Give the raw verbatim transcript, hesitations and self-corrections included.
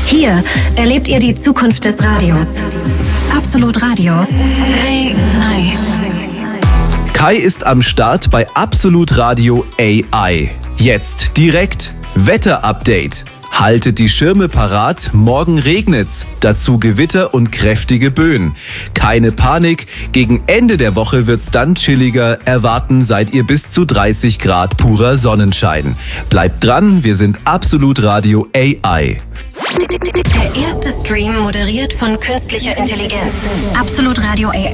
Hier erlebt ihr die Zukunft des Radios. Absolut Radio. A I. Kai ist am Start bei Absolut Radio A I. Jetzt direkt Wetter-Update. Haltet die Schirme parat, morgen regnet's. Dazu Gewitter und kräftige Böen. Keine Panik, gegen Ende der Woche wird's dann chilliger. Erwarten seid ihr bis zu dreißig Grad purer Sonnenschein. Bleibt dran, wir sind Absolut Radio A I. Der erste Stream moderiert von künstlicher Intelligenz. Absolut Radio A